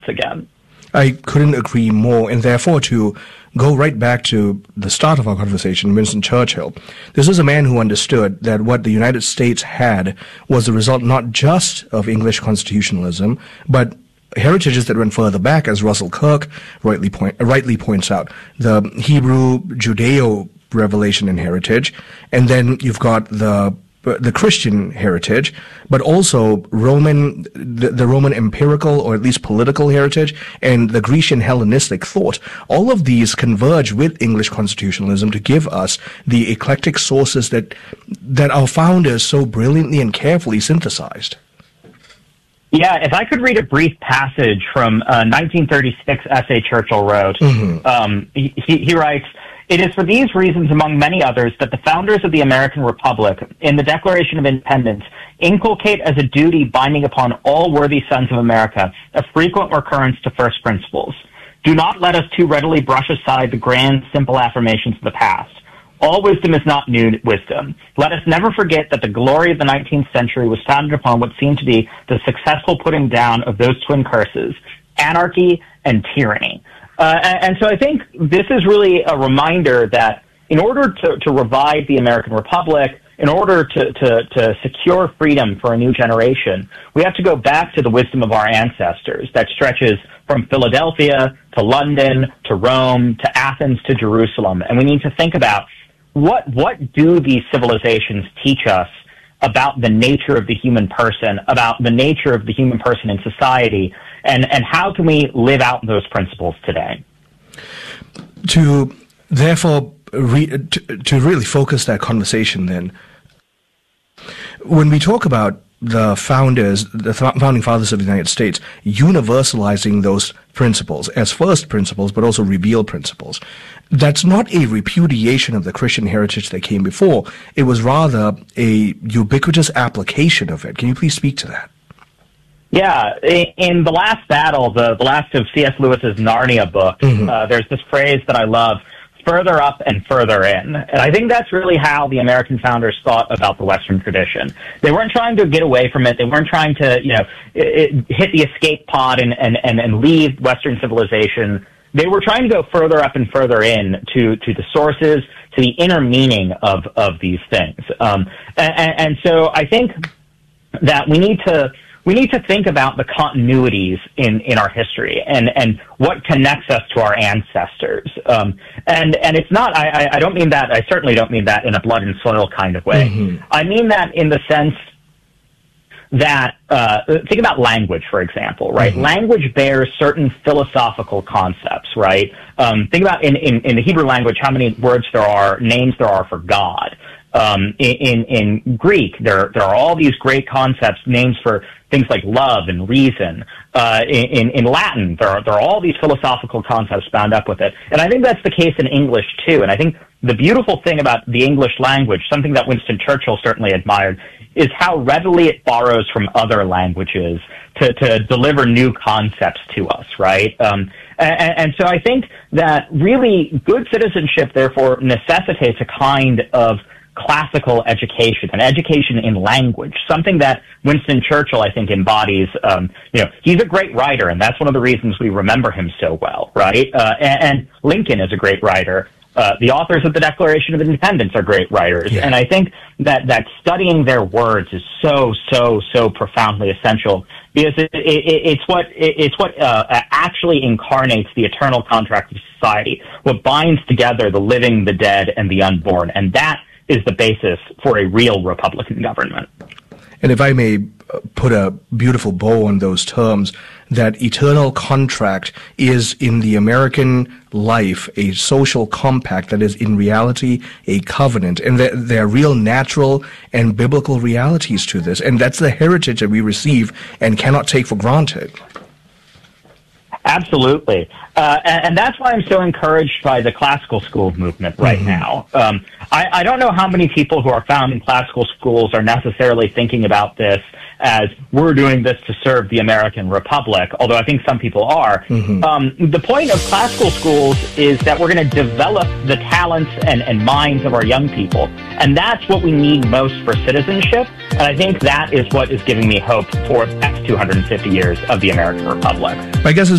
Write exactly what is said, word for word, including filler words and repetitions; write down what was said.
again. I couldn't agree more, and therefore to go right back to the start of our conversation, Winston Churchill. This is a man who understood that what the United States had was the result not just of English constitutionalism, but heritages that went further back, as Russell Kirk rightly, point, rightly points out, the Hebrew Judeo revelation and heritage, and then you've got the the Christian heritage, but also Roman, the, the Roman empirical or at least political heritage, and the Grecian Hellenistic thought. All of these converge with English constitutionalism to give us the eclectic sources that that our founders so brilliantly and carefully synthesized. Yeah, if I could read a brief passage from a nineteen thirty-six essay Churchill wrote, mm-hmm. um, he, he writes, "It is for these reasons, among many others, that the founders of the American Republic, in the Declaration of Independence, inculcate as a duty binding upon all worthy sons of America a frequent recurrence to first principles. Do not let us too readily brush aside the grand, simple affirmations of the past. All wisdom is not new wisdom. Let us never forget that the glory of the nineteenth century was founded upon what seemed to be the successful putting down of those twin curses, anarchy and tyranny." Uh, and, and so I think this is really a reminder that in order to, to revive the American Republic, in order to, to, to secure freedom for a new generation, we have to go back to the wisdom of our ancestors that stretches from Philadelphia to London to Rome to Athens to Jerusalem. And we need to think about what, what do these civilizations teach us about the nature of the human person, about the nature of the human person in society, and, and how can we live out those principles today? To therefore re, to, to really focus that conversation then, when we talk about the founders, the founding fathers of the United States, universalizing those principles as first principles, but also revealed principles, that's not a repudiation of the Christian heritage that came before. It was rather a ubiquitous application of it. Can you please speak to that? Yeah, in The Last Battle, the, the last of C S Lewis's Narnia book, mm-hmm. uh, there's this phrase that I love, further up and further in. And I think that's really how the American founders thought about the Western tradition. They weren't trying to get away from it. They weren't trying to, you know, it, it, hit the escape pod and, and, and, and leave Western civilization. They were trying to go further up and further in to, to the sources, to the inner meaning of, of these things. Um, and, and so I think that we need to, we need to think about the continuities in, in our history and, and what connects us to our ancestors. Um, and, and it's not, I, I don't mean that, I certainly don't mean that in a blood and soil kind of way. Mm-hmm. I mean that in the sense that, uh, think about language, for example, right? Mm-hmm. Language bears certain philosophical concepts, right? Um, think about in, in, in the Hebrew language, how many words there are, names there are for God. Um, in, in, in Greek, there, there are all these great concepts, names for things like love and reason. Uh, in, in Latin, there are, there are all these philosophical concepts bound up with it. And I think that's the case in English too. And I think the beautiful thing about the English language, something that Winston Churchill certainly admired, is how readily it borrows from other languages to, to deliver new concepts to us, right? Um, and, and so I think that really good citizenship, therefore, necessitates a kind of classical education, an education in language, something that Winston Churchill, I think, embodies. Um, you know, he's a great writer, and that's one of the reasons we remember him so well, right? Uh, and, and Lincoln is a great writer. Uh, the authors of the Declaration of Independence are great writers, yeah. And I think that, that studying their words is so, so, so profoundly essential because it, it, it's what it, it's what uh, actually incarnates the eternal contract of society, what binds together the living, the dead, and the unborn, and that is the basis for a real Republican government. And if I may put a beautiful bow on those terms, that eternal contract is in the American life a social compact that is in reality a covenant, and that there are real natural and biblical realities to this, and that's the heritage that we receive and cannot take for granted. Absolutely. Uh, and, and that's why I'm so encouraged by the classical school movement right mm-hmm. now. Um, I, I don't know how many people who are found in classical schools are necessarily thinking about this as we're doing this to serve the American Republic, although I think some people are. Mm-hmm. Um, the point of classical schools is that we're going to develop the talents and, and minds of our young people. And that's what we need most for citizenship. And I think that is what is giving me hope for the next two hundred fifty years of the American Republic. My guess is